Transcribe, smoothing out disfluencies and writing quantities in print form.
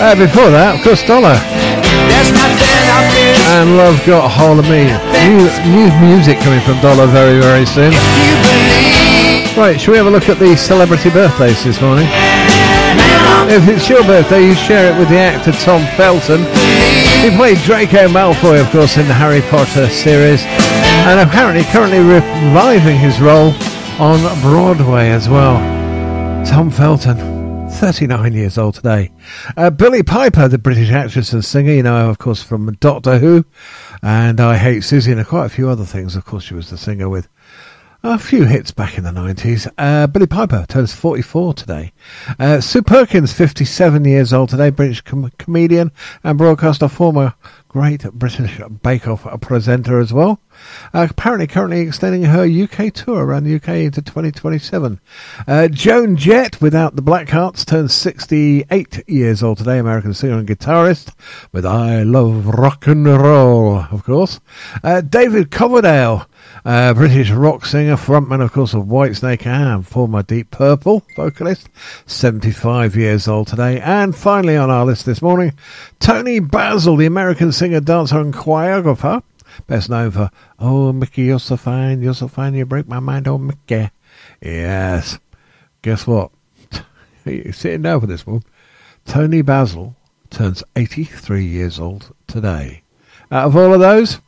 Before that, of course, Dollar. And Love Got Hold of Me. New music coming from Dollar very, very soon. Right, shall we have a look at the celebrity birthdays this morning? If it's your birthday, you share it with the actor Tom Felton. He played Draco Malfoy, of course, in the Harry Potter series, and apparently currently reviving his role on Broadway as well. Tom Felton, 39 years old today. Billie Piper, the British actress and singer, you know, of course, from Doctor Who and I Hate Susie and quite a few other things. Of course, she was the singer with a few hits back in the 90s. Billie Piper turns 44 today. Sue Perkins, 57 years old today, British comedian and broadcaster, former great British Bake Off presenter as well. Apparently currently extending her UK tour around the UK into 2027. Joan Jett, without the Blackhearts, turns 68 years old today, American singer and guitarist with I Love Rock and Roll, of course. David Coverdale, British rock singer, frontman, of course, of Whitesnake and former Deep Purple vocalist, 75 years old today. And finally on our list this morning, Tony Basil, the American singer, dancer and choreographer, best known for Oh Mickey, you're so fine, you break my mind, oh Mickey. Yes. Guess what? You're sitting down for this one. Tony Basil turns 83 years old today. Out of all of those,